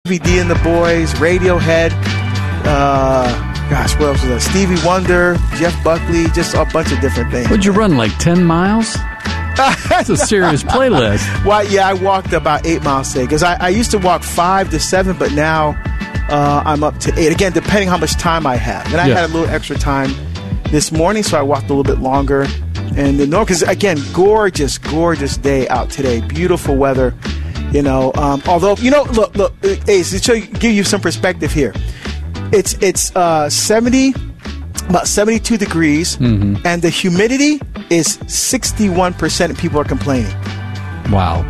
VD and the Boys, Radiohead, what else was that? Stevie Wonder, Jeff Buckley, just a bunch of different things. Would you run like 10 miles? That's a serious playlist. Well, yeah, I walked about 8 miles today because I used to walk 5 to 7, but now I'm up to 8. Again, depending how much time I have. And I had a little extra time this morning, so I walked a little bit longer. And because again, gorgeous day out today. Beautiful weather. Although look, Ace, to give you some perspective here. It's 70. About 72 degrees, and the humidity is 61%, and people are complaining. Wow.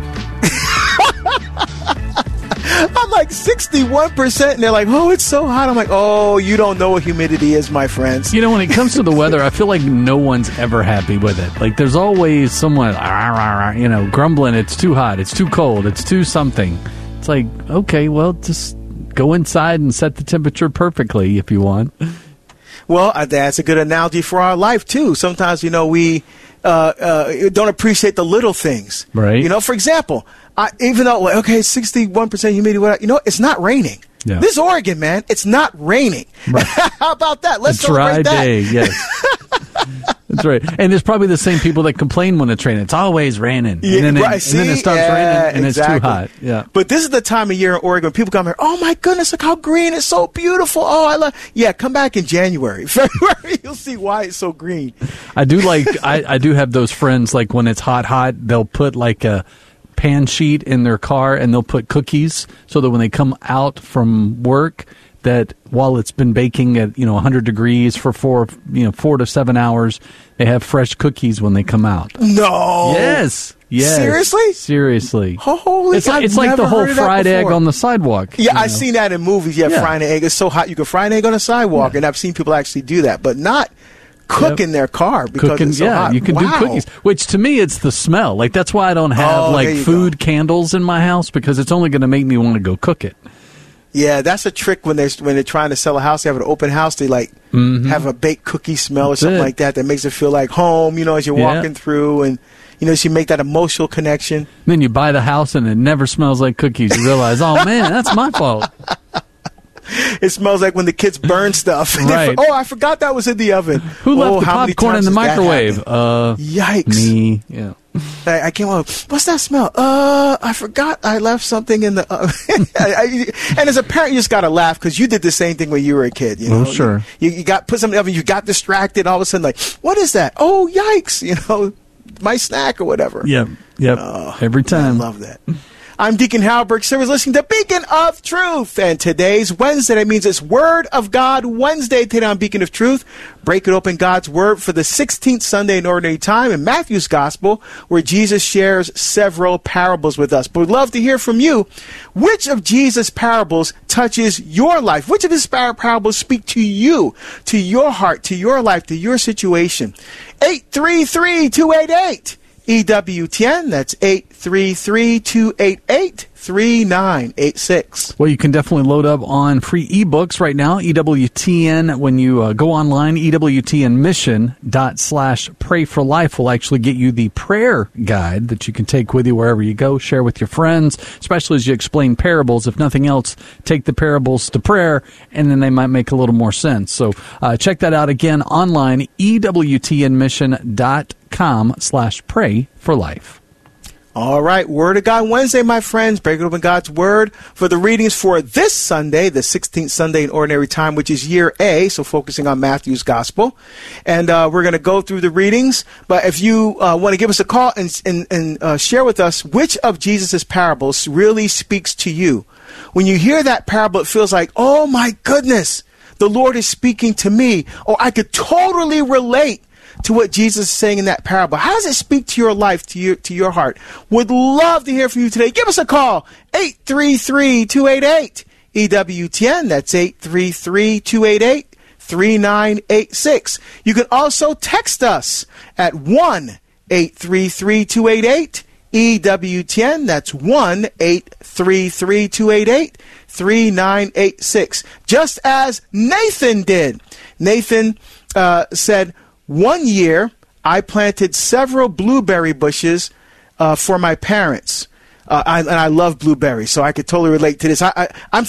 I'm like, 61%, and they're like, oh, it's so hot. I'm like, oh, you don't know what humidity is, my friends. When it comes to the weather, I feel like no one's ever happy with it. Like, there's always someone, grumbling, it's too hot, it's too cold, it's too something. It's like, okay, well, just go inside and set the temperature perfectly if you want. Well, that's a good analogy for our life, too. Sometimes, we don't appreciate the little things. Right. For example, even though, 61% humidity, it's not raining. Yeah. This is Oregon, man. It's not raining. Right. How about that? Let's celebrate that. Dry day, yes. That's right. And there's probably the same people that complain when it's raining. It's always raining. Yeah, and then it stops raining and it's too hot. Yeah. But this is the time of year in Oregon when people come here, oh my goodness, look how green, it's so beautiful. Oh, I love. Yeah, come back in January. February, you'll see why it's so green. I do I do have those friends, like when it's hot, they'll put like a pan sheet in their car and they'll put cookies so that when they come out from work, that while it's been baking at 100 degrees for 4 to 7 hours, they have fresh cookies when they come out. No. Yes. Seriously. Holy! It's like the whole fried egg on the sidewalk. Yeah, I've seen that in movies. Yeah, frying an egg is so hot you can fry an egg on a sidewalk, and I've seen people actually do that, but not cook in their car because it's so hot. You can do cookies, which to me it's the smell. Like that's why I don't have food candles in my house, because it's only going to make me want to go cook it. Yeah, that's a trick when they're trying to sell a house. They have an open house. They have a baked cookie smell or something like that makes it feel like home. As you're walking through, and so you make that emotional connection. Then you buy the house and it never smells like cookies. You realize, oh man, that's my fault. It smells like when the kids burn stuff. Right. I forgot that was in the oven. Who left the popcorn in the microwave? Yikes. Me. Yeah. I came up, what's that smell? I forgot I left something in the oven. And as a parent, you just got to laugh because you did the same thing when you were a kid. Oh, sure. You got put something in the oven, you got distracted, all of a sudden like, what is that? Oh, yikes. My snack or whatever. Yep. Every time. I love that. I'm Deacon Halberg. So we're listening to Beacon of Truth. And today's Wednesday. That means it's Word of God Wednesday today on Beacon of Truth. Breaking open God's Word for the 16th Sunday in Ordinary Time in Matthew's Gospel, where Jesus shares several parables with us. But we'd love to hear from you. Which of Jesus' parables touches your life? Which of his parables speak to you, to your heart, to your life, to your situation? 833-288. EWTN, that's 833-288-3986. Well, you can definitely load up on free ebooks right now, EWTN. When you go online, EWTNmission./pray for life will actually get you the prayer guide that you can take with you wherever you go, share with your friends, especially as you explain parables. If nothing else, take the parables to prayer, and then they might make a little more sense. So check that out again online, EWTNmission.com/pray for life. All right, Word of God Wednesday, my friends. Breaking open God's Word for the readings for this Sunday, the 16th Sunday in Ordinary Time, which is Year A, so focusing on Matthew's Gospel. And we're going to go through the readings. But if you want to give us a call and share with us which of Jesus' parables really speaks to you. When you hear that parable, it feels like, oh my goodness, the Lord is speaking to me. Or I could totally relate to what Jesus is saying in that parable. How does it speak to your life, to your heart? Would love to hear from you today. Give us a call, 833-288-EWTN. That's 833-288-3986. You can also text us at 1-833-288-EWTN. That's 1-833-288-3986. Just as Nathan did. Nathan said, one year, I planted several blueberry bushes for my parents. And I love blueberries, so I could totally relate to this. I'm